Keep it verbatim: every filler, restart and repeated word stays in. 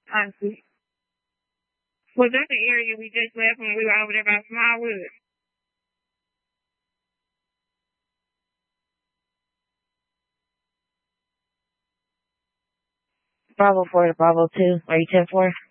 honestly. Was that the area we just left when we were over there by Smallwood? Bravo four to Bravo two. Are you ten four?